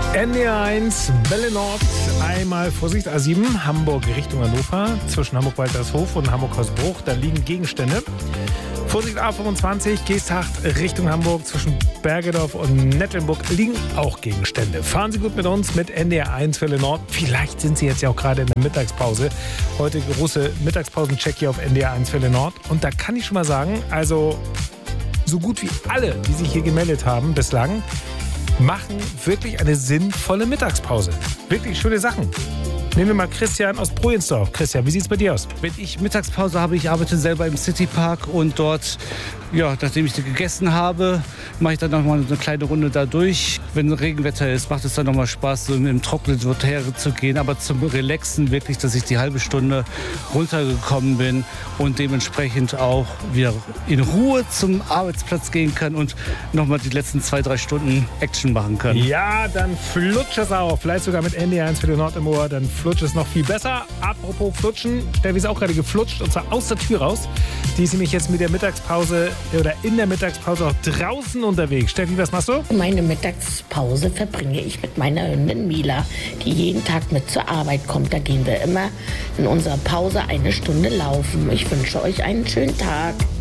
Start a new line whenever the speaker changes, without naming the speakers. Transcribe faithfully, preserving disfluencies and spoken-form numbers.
N D R eins, Welle Nord, einmal Vorsicht, A sieben, Hamburg Richtung Hannover, zwischen Hamburg-Waltershof und Hamburg-Hausbruch, da liegen Gegenstände. Vorsicht, A fünfundzwanzig, Geesthacht Richtung Hamburg, zwischen Bergedorf und Nettelnburg liegen auch Gegenstände. Fahren Sie gut mit uns mit N D R eins, Welle Nord. Vielleicht sind Sie jetzt ja auch gerade in der Mittagspause. Heute große Mittagspausencheck hier auf N D R eins, Welle Nord. Und da kann ich schon mal sagen, also so gut wie alle, die sich hier gemeldet haben bislang, machen wirklich eine sinnvolle Mittagspause. Wirklich schöne Sachen. Nehmen wir mal Christian aus Projensdorf. Christian, wie sieht's bei dir aus?
Wenn ich Mittagspause habe, ich arbeite selber im Citypark und dort, ja, nachdem ich gegessen habe, mache ich dann noch mal eine kleine Runde da durch. Wenn Regenwetter ist, macht es dann noch mal Spaß, so im Trockenen zu gehen. Aber zum Relaxen wirklich, dass ich die halbe Stunde runtergekommen bin und dementsprechend auch wieder in Ruhe zum Arbeitsplatz gehen kann und noch mal die letzten zwei, drei Stunden Action machen kann.
Ja, dann flutscht es auch. Vielleicht sogar mit N D R eins für den Nord im Ohr. Dann flutscht es noch viel besser. Apropos flutschen, Steffi ist auch gerade geflutscht und zwar aus der Tür raus. Die ist nämlich jetzt mit der Mittagspause oder in der Mittagspause auch draußen unterwegs. Steffi, was machst du?
Meine Mittagspause verbringe ich mit meiner Hündin Mila, die jeden Tag mit zur Arbeit kommt. Da gehen wir immer in unserer Pause eine Stunde laufen. Ich wünsche euch einen schönen Tag.